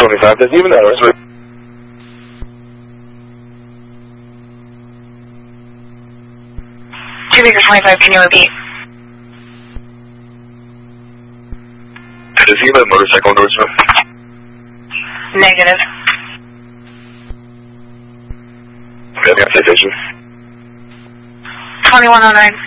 25 doesn't even know. Two Baker 25, can you repeat? Does he have a motorcycle endorsement? Negative. Okay, got citation. 2109.